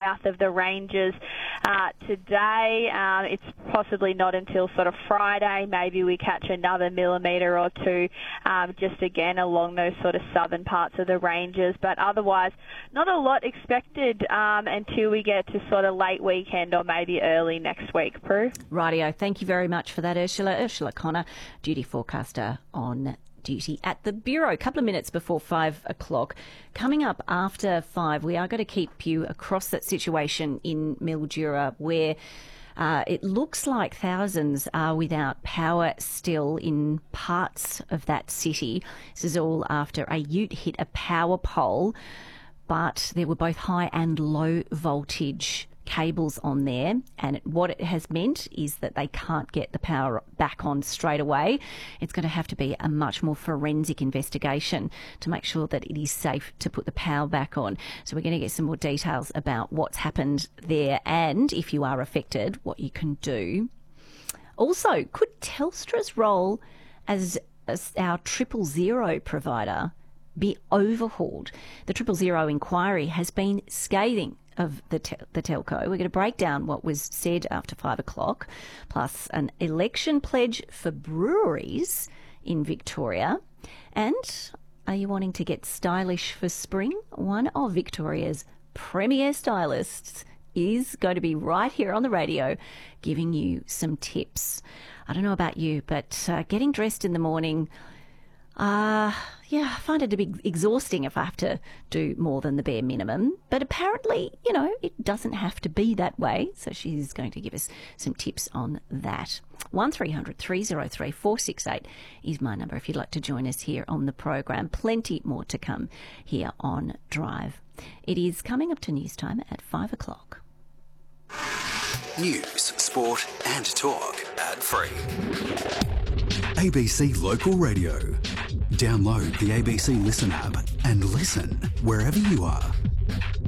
south of the ranges today. It's possibly not until sort of Friday. Maybe we catch another millimetre or two just again along those sort of southern parts of the ranges. But otherwise, not a lot expected until we get to sort of late weekend or maybe early next week, Prue. Rightio. Thank you very much for that, Ursula. Ursula Connor, duty forecaster on duty at the Bureau. A couple of minutes before 5 o'clock. Coming up after 5, we are going to keep you across that situation in Mildura where it looks like thousands are without power still in parts of that city. This is all after a ute hit a power pole, but there were both high and low voltage cables on there, and what it has meant is that they can't get the power back on straight away. It's going to have to be a much more forensic investigation to make sure that it is safe to put the power back on. So we're going to get some more details about what's happened there, and if you are affected, what you can do. Also, could Telstra's role as our 000 provider be overhauled? The 000 inquiry has been scathing of the telco. We're going to break down what was said after 5 o'clock, plus an election pledge for breweries in Victoria. And are you wanting to get stylish for spring? One of Victoria's premier stylists is going to be right here on the radio giving you some tips. I don't know about you, but getting dressed in the morning, I find it to be exhausting if I have to do more than the bare minimum. But apparently, it doesn't have to be that way. So she's going to give us some tips on that. 1300 303 468 is my number if you'd like to join us here on the program. Plenty more to come here on Drive. It is coming up to news time at 5 o'clock. News, sport and talk ad-free. ABC Local Radio. Download the ABC Listen app and listen wherever you are.